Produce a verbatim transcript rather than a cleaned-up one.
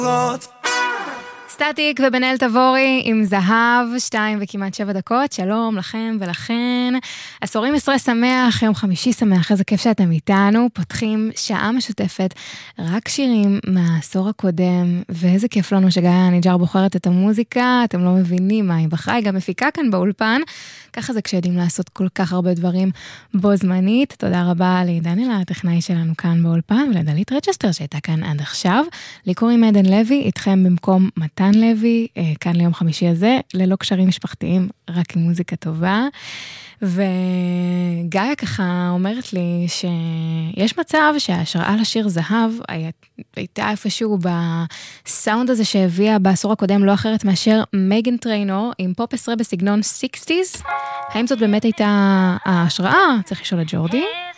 סטטיק ובנאל תבורי עם זהב, שתיים וכמעט שבע דקות. שלום לכם ולכן. עשורים עשרה שמח, יום חמישי שמח, איזה כיף שאתם איתנו. פותחים שעה משותפת, רק שירים מהעשור הקודם, ואיזה כיף לנו שגיא הניג'ר בוחרת את המוזיקה. אתם לא מבינים מה היא בחרה, היא גם מפיקה כאן באולפן. ככה זה כשיודעים לעשות כל כך הרבה דברים בו זמנית. תודה רבה לדניאל, הטכנאי שלנו כאן באולפן, ולדלית רצ'סטר שהייתה כאן עד עכשיו. לי קוראים עדן לוי, איתכם במקום מתן לוי, כאן ליום חמישי הזה, ללא קשרים משפחתיים, רק עם מוזיקה טובה. וגיא ככה אומרת לי שיש מצב שההשראה לשיר זהב הייתה איפשהו בסאונד הזה שהביאה בעשור הקודם לא אחרת מאשר מייגן טריינור עם פופ עשרה בסגנון שישים. האם זאת באמת הייתה ההשראה? צריך לשאול את ג'ורדי.